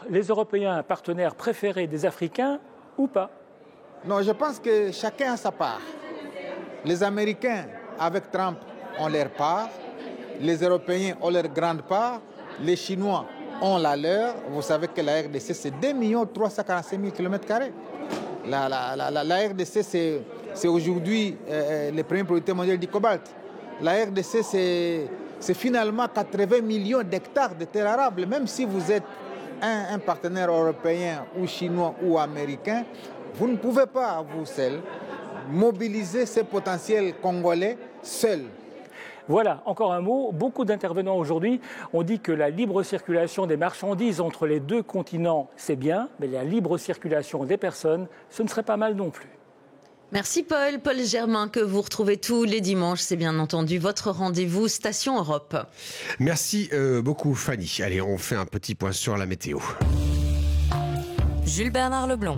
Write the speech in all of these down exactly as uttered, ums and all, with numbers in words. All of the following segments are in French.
les Européens partenaires préférés des Africains ou pas? Non, je pense que chacun a sa part. Les Américains, avec Trump, ont leur part. Les Européens ont leur grande part. Les Chinois ont la leur. Vous savez que la R D C, c'est deux millions trois cent quarante-cinq mille kilomètres carrés. La, la, la, la, la R D C, c'est, c'est aujourd'hui euh, le premier producteur mondial du cobalt. La R D C, c'est, c'est finalement quatre-vingts millions d'hectares de terres arables. Même si vous êtes un, un partenaire européen ou chinois ou américain, vous ne pouvez pas, vous seul, mobiliser ces potentiels congolais seuls. Voilà, encore un mot. Beaucoup d'intervenants aujourd'hui ont dit que la libre circulation des marchandises entre les deux continents, c'est bien, mais la libre circulation des personnes, ce ne serait pas mal non plus. Merci Paul. Paul Germain, que vous retrouvez tous les dimanches. C'est bien entendu votre rendez-vous Station Europe. Merci euh, beaucoup Fanny. Allez, on fait un petit point sur la météo. Jules Bernard Leblond.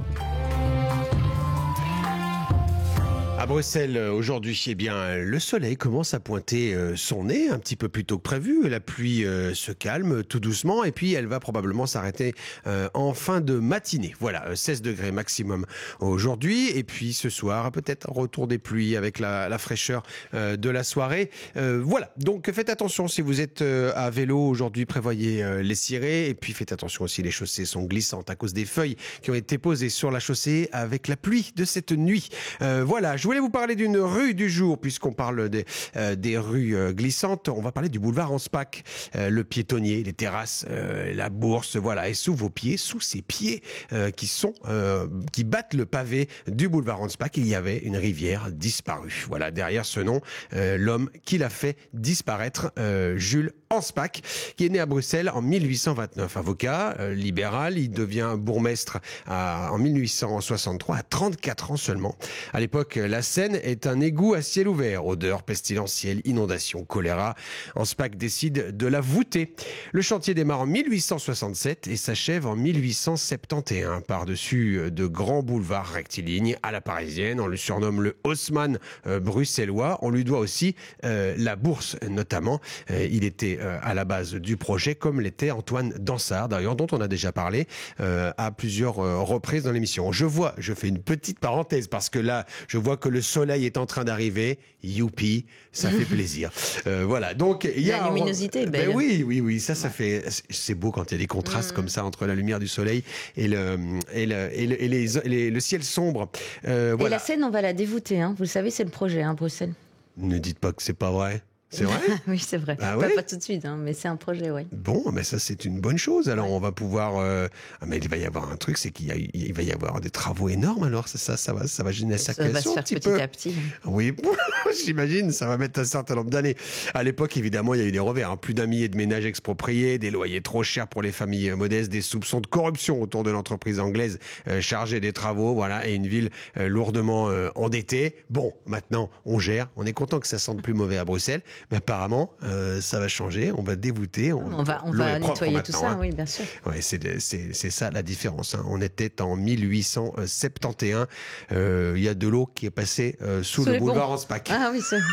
À Bruxelles, aujourd'hui, eh bien, le soleil commence à pointer son nez un petit peu plus tôt que prévu. La pluie euh, se calme tout doucement et puis elle va probablement s'arrêter euh, en fin de matinée. Voilà, seize degrés maximum aujourd'hui. Et puis ce soir, peut-être retour des pluies avec la, la fraîcheur euh, de la soirée. Euh, voilà, donc faites attention si vous êtes euh, à vélo aujourd'hui, prévoyez euh, les cirés. Et puis faites attention aussi, les chaussées sont glissantes à cause des feuilles qui ont été posées sur la chaussée avec la pluie de cette nuit. Euh, voilà, je Je voulais vous parler d'une rue du jour, puisqu'on parle des, euh, des rues euh, glissantes. On va parler du boulevard Anspach, euh, le piétonnier, les terrasses, euh, la bourse, voilà. Et sous vos pieds, sous ces pieds euh, qui sont, euh, qui battent le pavé du boulevard Anspach, il y avait une rivière disparue. Voilà, derrière ce nom, euh, l'homme qui l'a fait disparaître, euh, Jules Anspach, qui est né à Bruxelles en mille huit cent vingt-neuf. Avocat euh, libéral, il devient bourgmestre à, en mille huit cent soixante-trois, à trente-quatre ans seulement. À l'époque, la Seine est un égout à ciel ouvert. Odeur pestilentielle, inondation, choléra. Anspach décide de la voûter. Le chantier démarre en mille huit cent soixante-sept et s'achève en mille huit cent soixante et onze. Par-dessus de grands boulevards rectilignes à la parisienne. On le surnomme le Haussmann euh, bruxellois. On lui doit aussi euh, la bourse, notamment. Euh, il était euh, à la base du projet, comme l'était Antoine Dansard, d'ailleurs, dont on a déjà parlé euh, à plusieurs euh, reprises dans l'émission. Je vois, je fais une petite parenthèse, parce que là, je vois que le soleil est en train d'arriver. Youpi, ça fait plaisir. Euh, voilà, donc il y a la luminosité est belle. Ben oui, oui, oui, ça, ça fait. C'est beau quand il y a des contrastes mmh. comme ça entre la lumière du soleil et le et le et, le, et les, les, le ciel sombre. Euh, et voilà. la Seine, on va la dévoûter. Hein. Vous le savez, c'est le projet, hein, Bruxelles. Ne dites pas que c'est pas vrai. C'est vrai? Oui, c'est vrai. Ah pas, ouais pas tout de suite, hein, mais c'est un projet, oui. Bon, mais ça, c'est une bonne chose. Alors, on va pouvoir... Euh... Ah, mais il va y avoir un truc, c'est qu'il y a, il va y avoir des travaux énormes. Alors, ça, ça, ça, va, ça va gêner la circulation ça va se faire petit, petit à petit. Oui, j'imagine, ça va mettre un certain nombre d'années. À l'époque, évidemment, il y a eu des revers. Hein. Plus d'un millier de ménages expropriés, des loyers trop chers pour les familles modestes, des soupçons de corruption autour de l'entreprise anglaise euh, chargée des travaux, voilà, et une ville euh, lourdement euh, endettée. Bon, maintenant, on gère. On est content que ça sente plus mauvais à Bruxelles, mais apparemment, Euh, ça va changer, on va dévoûter. On, on va, on va nettoyer tout ça, hein. Oui, bien sûr. Ouais, c'est, c'est, c'est ça la différence. Hein. On était en mille huit cent soixante et onze. Euh, il y a de l'eau qui est passée euh, sous, sous le boulevard Anspach. Ah oui, c'est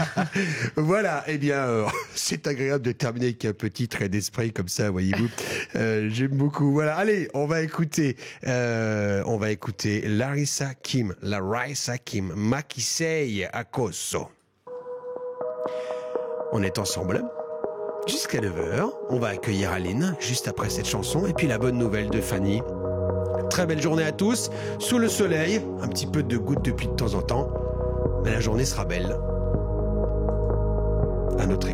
Voilà, eh bien, euh, c'est agréable de terminer avec un petit trait d'esprit comme ça, voyez-vous. Euh, j'aime beaucoup. Voilà, allez, on va écouter, euh, on va écouter Larissa Kim, Larissa Kim, Makisei Akoso. On est ensemble jusqu'à neuf heures. On va accueillir Aline juste après cette chanson. Et puis la bonne nouvelle de Fanny. Très belle journée à tous. Sous le soleil, un petit peu de gouttes de pluie de temps en temps. Mais la journée sera belle. À notre